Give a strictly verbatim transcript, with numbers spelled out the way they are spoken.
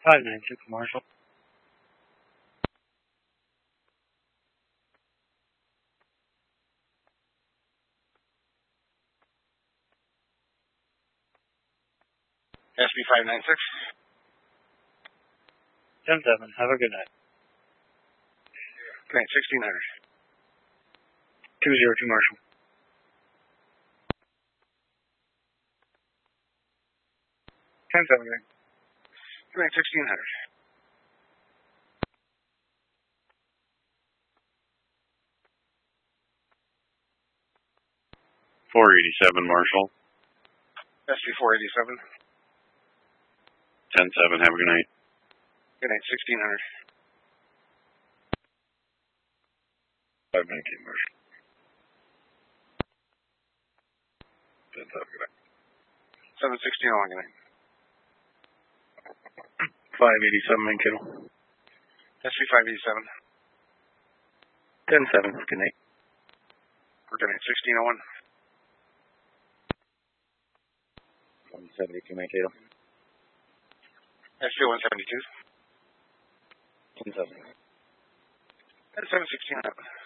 five nine six Marshall. S B five nine six. ten seven, have a good night. Good night, sixteen hundred. two zero two Marshall. ten seven, good night, sixteen hundred. four eighty-seven Marshall. S B four eighty-seven. ten seven, have a good night. Good night, sixteen hundred. five nineteen Marshall. ten seven, good night. seven sixteen oh one, good night. five eighty-seven Mankato. S B five eighty-seven. ten seven, good night. Good night, sixteen oh one. one seventy-two Mankato. S B one seventy-two. ten seven. seven sixteen.